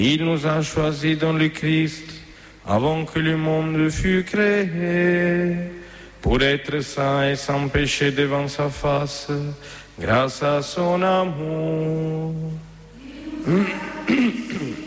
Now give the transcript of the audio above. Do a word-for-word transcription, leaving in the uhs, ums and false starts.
Il nous a choisis dans le Christ avant que le monde fût créé, pour être saints et sans péché devant sa face, grâce à son amour.